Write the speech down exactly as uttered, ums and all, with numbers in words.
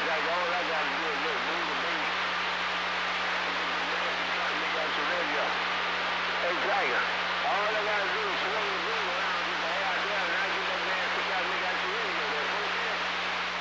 Like all I gotta do is look, move the bass. Look at your radio. Hey, Tiger.